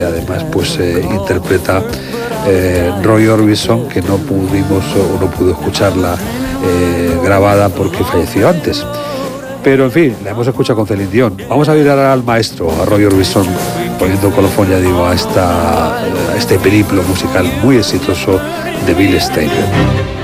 Además, pues interpreta Roy Orbison, que no pudimos o no pudo escucharla grabada porque falleció antes. Pero en fin, la hemos escuchado con Celine Dion. Vamos a mirar al maestro, a Roy Orbison, poniendo colofón, ya digo, a este periplo musical muy exitoso de Bill Stein.